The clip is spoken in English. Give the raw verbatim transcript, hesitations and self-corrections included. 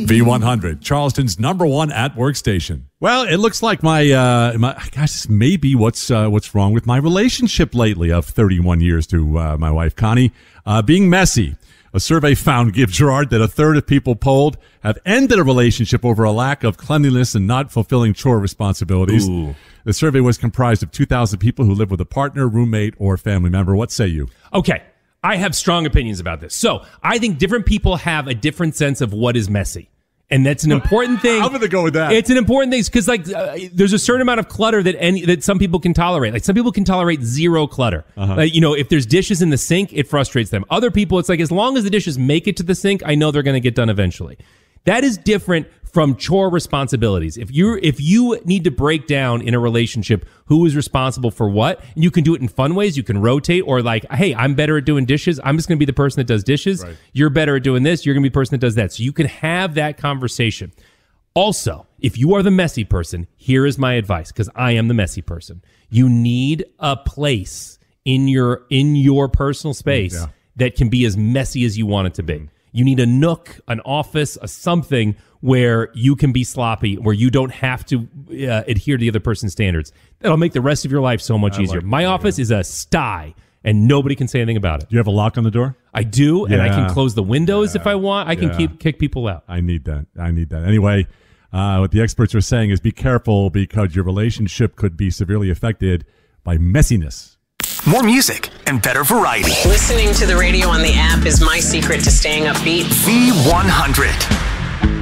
V one hundred, Charleston's number one at work station. Well, it looks like my, uh, my gosh, this may be what's, uh, what's wrong with my relationship lately of thirty-one years to uh, my wife, Connie, uh, being messy. A survey found, Give Gerard, that a third of people polled have ended a relationship over a lack of cleanliness and not fulfilling chore responsibilities. Ooh. The survey was comprised of two thousand people who live with a partner, roommate, or family member. What say you? Okay, I have strong opinions about this. So I think different people have a different sense of what is messy. And that's an important thing. I'm going to go with that. It's an important thing because, like, uh, there's a certain amount of clutter that any that some people can tolerate. Like, some people can tolerate zero clutter. Uh-huh. Like, you know, if there's dishes in the sink, it frustrates them. Other people, it's like, as long as the dishes make it to the sink, I know they're going to get done eventually. That is different from chore responsibilities. If you if you need to break down in a relationship who is responsible for what, and you can do it in fun ways, you can rotate, or like, hey, I'm better at doing dishes. I'm just going to be the person that does dishes. Right. You're better at doing this. You're going to be the person that does that. So you can have that conversation. Also, if you are the messy person, here is my advice, because I am the messy person. You need a place in your in your personal space yeah. that can be as messy as you want it to be. You need a nook, an office, a something where you can be sloppy, where you don't have to uh, adhere to the other person's standards. That'll make the rest of your life so much I easier. Like My office yeah. is a sty, and nobody can say anything about it. Do you have a lock on the door? I do, yeah. and I can close the windows yeah. if I want. I can yeah. keep kick people out. I need that. I need that. Anyway, uh, what the experts are saying is be careful, because your relationship could be severely affected by messiness. More music and better variety. Listening to the radio on the app is my secret to staying upbeat. V one hundred.